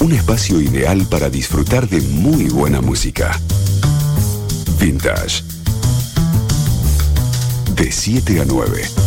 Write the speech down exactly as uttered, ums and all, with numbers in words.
Un espacio ideal para disfrutar de muy buena música. Vintage. De siete a nueve.